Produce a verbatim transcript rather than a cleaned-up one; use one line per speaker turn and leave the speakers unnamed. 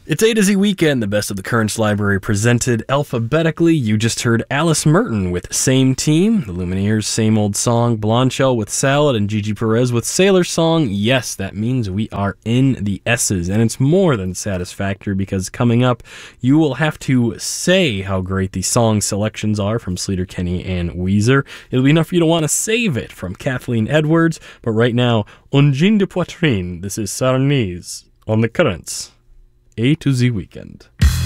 It's A to Z Weekend, the best of the Currents Library presented alphabetically. You just heard Alice Merton with Same Team, the Lumineers' Same Old Song, Blondshell with Salad, and Gigi Perez with Sailor Song. Yes, that means we are in the S's, and it's more than satisfactory because coming up, you will have to say how great the song selections are from Sleater-Kinney and Weezer. It'll be enough for you to want to save it from Kathleen Edwards, but right now, Un de Poitrine, this is Sarnese on the Currents. A to Z Weekend.